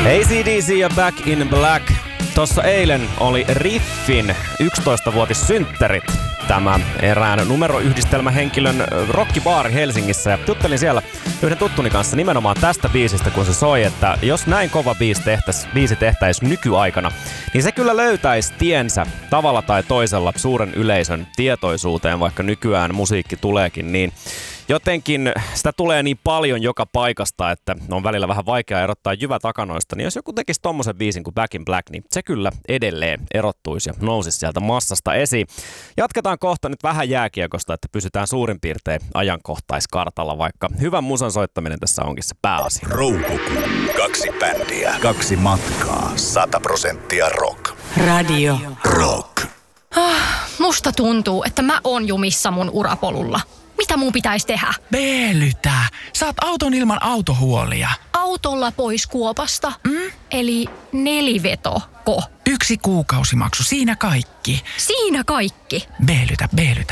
AC/DC ja Back in Black. Tossa eilen oli Riffin 11-vuotissynttärit. Tämä erään numeroyhdistelmähenkilön rockibaari Helsingissä. Ja juttelin siellä yhden tuttuni kanssa nimenomaan tästä biisistä, kun se soi, että jos näin kova biisi tehtäisi nykyaikana, niin se kyllä löytäisi tiensä tavalla tai toisella suuren yleisön tietoisuuteen, vaikka nykyään musiikki tuleekin, niin jotenkin sitä tulee niin paljon joka paikasta, että on välillä vähän vaikea erottaa jyvä takanoista. Niin jos joku tekisi tommosen biisin kuin Back in Black, niin se kyllä edelleen erottuisi ja nousisi sieltä massasta esiin. Jatketaan kohta nyt vähän jääkiekosta, että pysytään suurin piirtein ajankohtaiskartalla, vaikka hyvän musan soittaminen tässä onkin se pääasia. Roukukuu. 2 bändiä, 2 matkaa, 100% rock. Radio Rock. Musta tuntuu, että mä oon jumissa mun urapolulla. Mitä mun pitäisi tehdä? Veelytä. Saat auton ilman autohuolia. Autolla pois kuopasta? Eli nelivetoko? 1 kuukausimaksu, siinä kaikki. Siinä kaikki? Veelytä.